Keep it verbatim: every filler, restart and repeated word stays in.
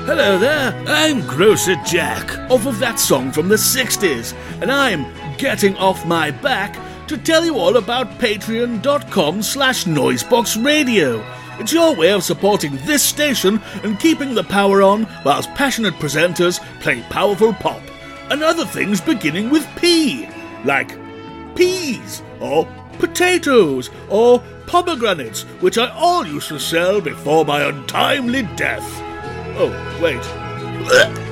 Hello there, I'm Grocer Jack, off of that song from the sixties, and I'm getting off my back to tell you all about patreon.com slash noiseboxradio. It's your way of supporting this station and keeping the power on whilst passionate presenters play powerful pop, and other things beginning with P, like peas, or potatoes, or pomegranates, which I all used to sell before my untimely death. Oh, wait.